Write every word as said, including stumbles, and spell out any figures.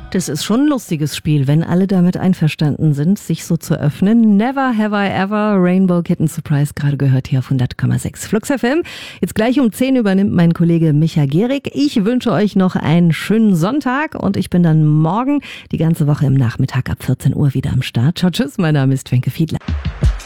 Das ist schon ein lustiges Spiel, wenn alle damit einverstanden sind, sich so zu öffnen. Never have I ever, Rainbow Kitten Surprise, gerade gehört hier auf hundert Komma sechs Flux F M. Jetzt gleich um zehn übernimmt mein Kollege Micha Gehrig. Ich wünsche euch noch einen schönen Sonntag und ich bin dann morgen die ganze Woche im Nachmittag ab vierzehn Uhr wieder am Start. Ciao, tschüss, mein Name ist Wenke Fiedler.